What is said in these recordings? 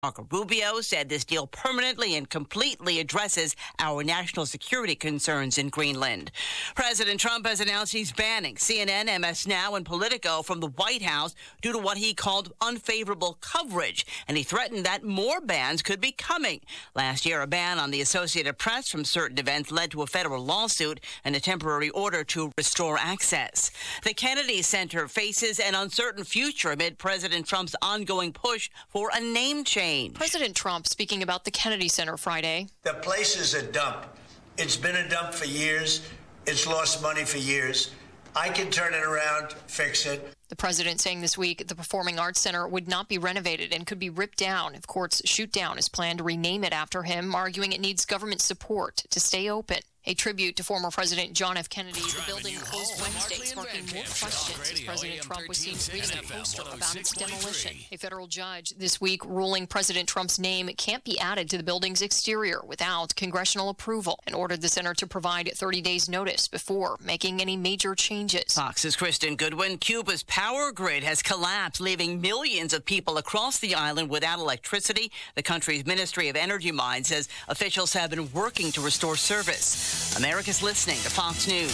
Marco Rubio said this deal permanently and completely addresses our national security concerns in Greenland. President Trump has announced he's banning CNN, MS Now, and Politico from the White House due to what he called unfavorable coverage, and he threatened that more bans could be coming. Last year, a ban on the Associated Press from certain events led to a federal lawsuit and a temporary order to restore access. The Kennedy Center faces an uncertain future amid President Trump's ongoing push for a name change. President Trump speaking about the Kennedy Center Friday. The place is a dump. It's been a dump for years. It's lost money for years. I can turn it around, fix it. The president saying this week the Performing Arts Center would not be renovated and could be ripped down if courts shoot down his plan to rename it after him, arguing it needs government support to stay open. A tribute to former President John F. Kennedy. The building closed Wednesday, sparking more questions as President Trump was seen reading a poster about its demolition. A federal judge this week ruling President Trump's name can't be added to the building's exterior without congressional approval and ordered the center to provide 30 days notice before making any major changes. Fox's Kristen Goodwin. Cuba's power grid has collapsed, leaving millions of people across the island without electricity. The country's Ministry of Energy Mines says officials have been working to restore service. America's listening to Fox News.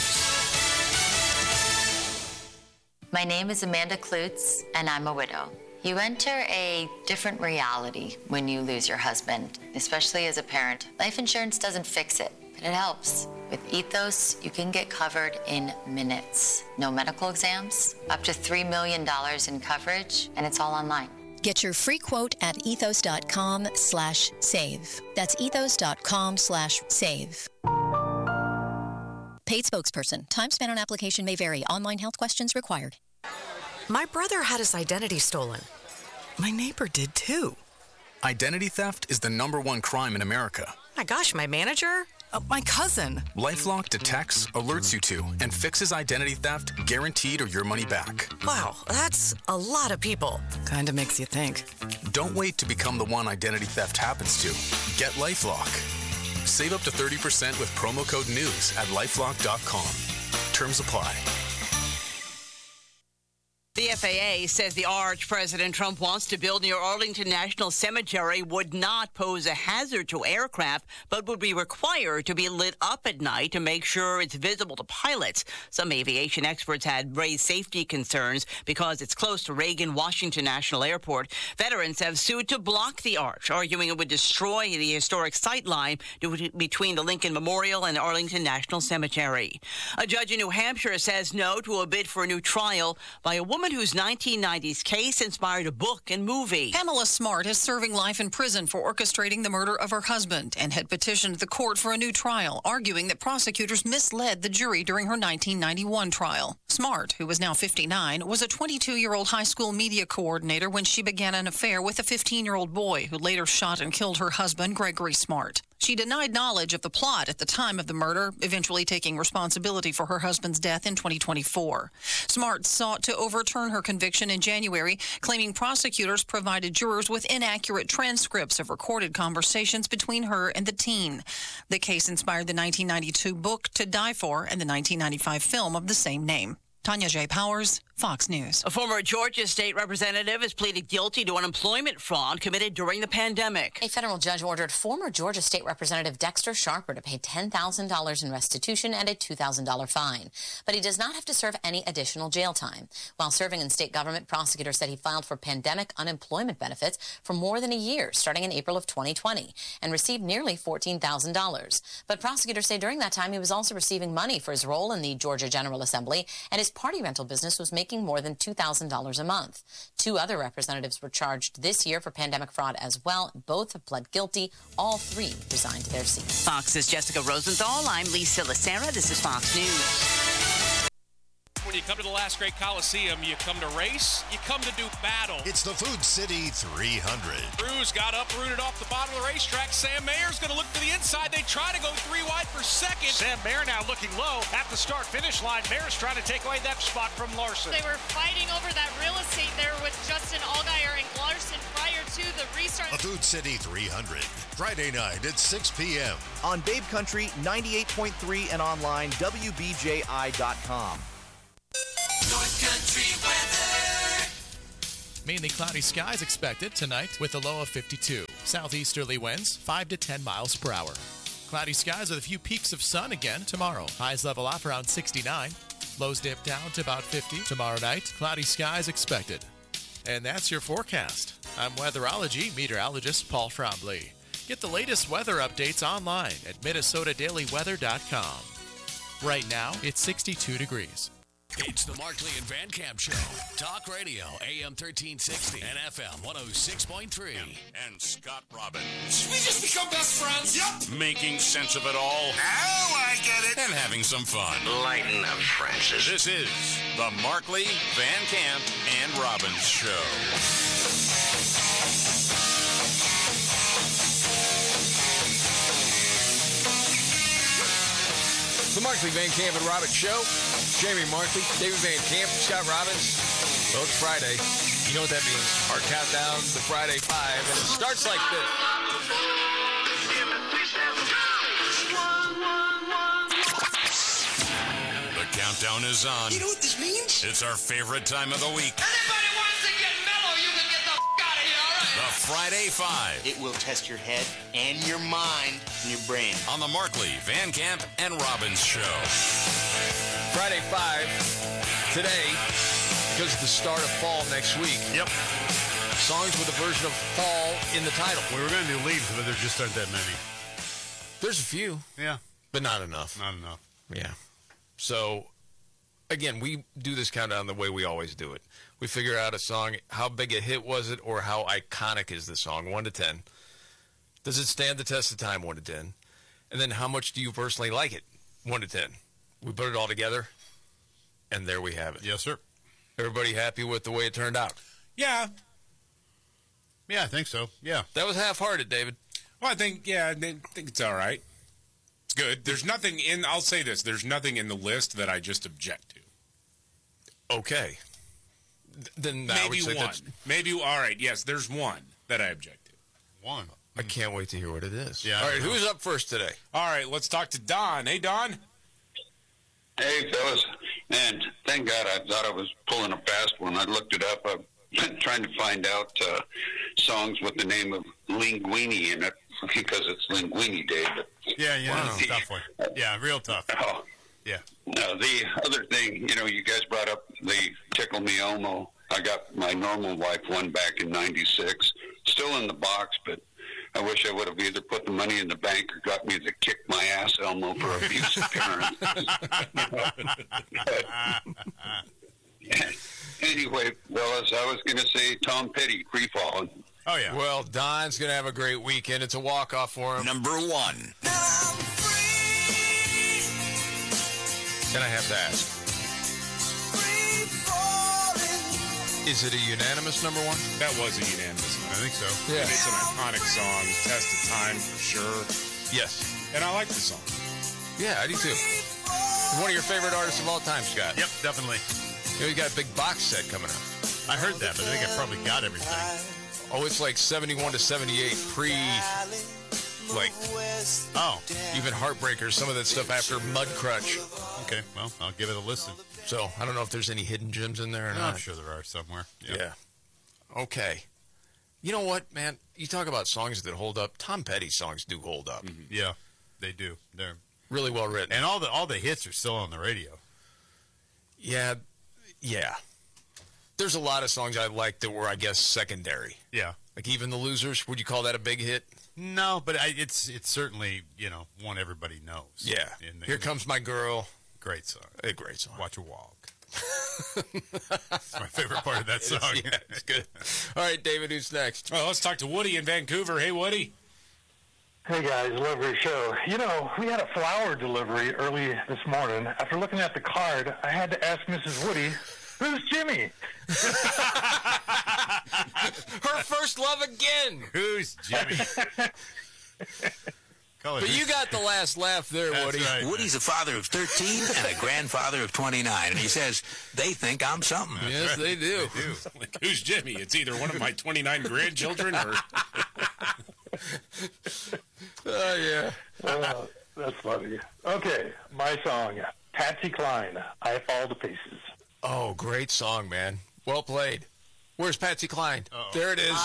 My name is Amanda Klutz, and I'm a widow. You enter a different reality when you lose your husband, especially as a parent. Life insurance doesn't fix it, but it helps. With Ethos, you can get covered in minutes. No medical exams, up to $3 million in coverage, and it's all online. Get your free quote at ethos.com/save. That's ethos.com/save. Paid spokesperson. Time spent on application may vary. Online health questions required. My brother had his identity stolen. My neighbor did too. Identity theft is the #1 crime in America. My gosh, my manager? My cousin. LifeLock detects, alerts you to, and fixes identity theft, guaranteed or your money back. Wow, that's a lot of people. Kinda makes you think. Don't wait to become the one identity theft happens to. Get LifeLock. Save up to 30% with promo code NEWS at LifeLock.com. Terms apply. The FAA says the arch President Trump wants to build near Arlington National Cemetery would not pose a hazard to aircraft, but would be required to be lit up at night to make sure it's visible to pilots. Some aviation experts had raised safety concerns because it's close to Reagan Washington National Airport. Veterans have sued to block the arch, arguing it would destroy the historic sightline between the Lincoln Memorial and Arlington National Cemetery. A judge in New Hampshire says no to a bid for a new trial by a woman whose 1990s case inspired a book and movie. Pamela Smart is serving life in prison for orchestrating the murder of her husband and had petitioned the court for a new trial, arguing that prosecutors misled the jury during her 1991 trial. Smart, who is now 59, was a 22-year-old high school media coordinator when she began an affair with a 15-year-old boy who later shot and killed her husband, Gregory Smart. She denied knowledge of the plot at the time of the murder, eventually taking responsibility for her husband's death in 2024. Smart sought to overturn her conviction in January, claiming prosecutors provided jurors with inaccurate transcripts of recorded conversations between her and the teen. The case inspired the 1992 book To Die For and the 1995 film of the same name. Tanya J. Powers, Fox News. A former Georgia state representative has pleaded guilty to unemployment fraud committed during the pandemic. A federal judge ordered former Georgia state representative Dexter Sharper to pay $10,000 in restitution and a $2,000 fine. But he does not have to serve any additional jail time. While serving in state government, prosecutors said he filed for pandemic unemployment benefits for more than a year, starting in April of 2020, and received nearly $14,000. But prosecutors say during that time he was also receiving money for his role in the Georgia General Assembly, and his party rental business was making more than $2,000 a month. 2 other representatives were charged this year for pandemic fraud as well. Both have pled guilty. All 3 resigned their seats. Fox's Jessica Rosenthal. I'm Lisa Lacera. This is Fox News. When you come to the last great Coliseum, you come to race, you come to do battle. It's the Food City 300. Cruz got uprooted off the bottom of the racetrack. Sam Mayer's going to look to the inside. They try to go 3 wide for second. Sam Mayer now looking low at the start-finish line. Mayer's trying to take away that spot from Larson. They were fighting over that real estate there with Justin Allgaier and Larson prior to the restart. The Food City 300, Friday night at 6 p.m. on Babe Country 98.3 and online WBJI.com. North Country weather. Mainly cloudy skies expected tonight with a low of 52. Southeasterly winds 5 to 10 miles per hour. Cloudy skies with a few peaks of sun again tomorrow. Highs level off around 69. Lows dip down to about 50. Tomorrow night, cloudy skies expected. And that's your forecast. I'm weatherology meteorologist Paul Trombley. Get the latest weather updates online at minnesotadailyweather.com. Right now, it's 62 degrees. It's the Markley and Van Camp Show. Talk radio, AM 1360 and FM 106.3. And Scott Robbins. We just become best friends. Yep. Making sense of it all. Oh, I get it. And having some fun. Lighten up, Francis. This is the Markley, Van Camp, and Robbins Show. The Markley, Van Camp, and Robbins Show. Jamie Markley, David Van Camp, Scott Robbins. Well, it's Friday. You know what that means. Our countdown to Friday 5, and it starts like this. The countdown is on. You know what this means? It's our favorite time of the week. Anybody wants to get mellow, you can get the out of here, all right? The Friday 5. It will test your head and your mind and your brain. On the Markley, Van Camp, and Robbins Show. Friday 5, today, because it's the start of fall next week. Yep. Songs with a version of fall in the title. We were going to do leaves, but there just aren't that many. There's a few. Yeah. But not enough. Not enough. Yeah. So, again, we do this countdown the way we always do it. We figure out a song, how big a hit was it, or how iconic is the song, 1 to 10. Does it stand the test of time, 1 to 10? And then how much do you personally like it, 1 to 10? We put it all together, and there we have it. Yes, sir. Everybody happy with the way it turned out? Yeah. Yeah, I think so. Yeah. That was half-hearted, David. Well, I think it's all right. It's good. There's nothing in, I'll say this, there's nothing in the list that I just object to. Okay. Then maybe one. Maybe, all right, yes, there's one that I object to. One. I can't wait to hear what it is. Yeah. All right, who's up first today? All right, let's talk to Don. Hey, Don. Hey, fellas. And thank God I thought I was pulling a fast one. I looked it up. I've been trying to find out songs with the name of Linguini in it because it's Linguini Day. But yeah, that's a tough one. Yeah, real tough. Oh. Yeah. The other thing, you guys brought up the Tickle Me Elmo. I got my normal wife one back in 96. Still in the box, but I wish I would have either put the money in the bank or got me the kick my ass Elmo for abusive parents. Anyway, fellas, I was going to say Tom Petty, Free Fallin'. Oh, yeah. Well, Don's going to have a great weekend. It's a walk-off for him. Number 1. Then I have to ask, is it a unanimous number 1? That was a unanimous one. I think so. Yeah. It's an iconic song, test of time for sure. Yes. And I like the song. Yeah, I do too. One of your favorite artists of all time, Scott. Yep, definitely. You got a big box set coming out. I heard that, but I think I probably got everything. Oh, it's like 71 to 78 even Heartbreakers, some of that stuff after Mudcrutch. Okay, well, I'll give it a listen. So, I don't know if there's any hidden gems in there or not. I'm sure there are somewhere. Yep. Yeah. Okay. You know what, man? You talk about songs that hold up. Tom Petty songs do hold up. Mm-hmm. Yeah, they do. They're really well written. And all the hits are still on the radio. Yeah. There's a lot of songs I like that were, I guess, secondary. Yeah. Like Even the Losers. Would you call that a big hit? No, but it's certainly, one everybody knows. Yeah. Here Comes My Girl. Great song. A great song. Watch Her Walk. It's my favorite part of that song. It's good. All right, David, who's next? Well, let's talk to Woody in Vancouver. Hey, Woody. Hey, guys. Love your show. We had a flower delivery early this morning. After looking at the card, I had to ask Mrs. Woody, who's Jimmy? Her first love again. Who's Jimmy? But you got the last laugh there, Woody. Right, Woody's a father of 13 and a grandfather of 29. And he says, they think I'm something. Yes, right. They do. Like, who's Jimmy? It's either one of my 29 grandchildren or... Oh, yeah. That's funny. Okay, my song, Patsy Cline, I Fall to Pieces. Oh, great song, man. Well played. Where's Patsy Cline? There it is.